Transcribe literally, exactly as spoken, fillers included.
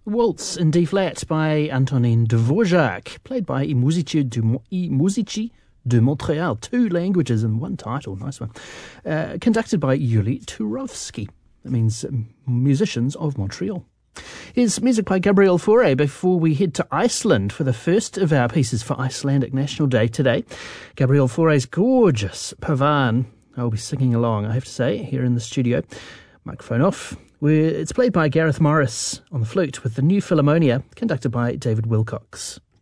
Waltz in D-flat by Antonin Dvorak, played by I Musici de, Mo- I Musici de Montréal. Two languages in one title, nice one. Uh, conducted by Yuli Turovsky. That means um, musicians of Montreal. Here's music by Gabriel Fauré before we head to Iceland for the first of our pieces for Icelandic National Day today. Gabriel Fauré's gorgeous Pavan. I'll be singing along, I have to say, here in the studio. Microphone off. We're, it's played by Gareth Morris on the flute with the New Philharmonia, conducted by David Wilcox.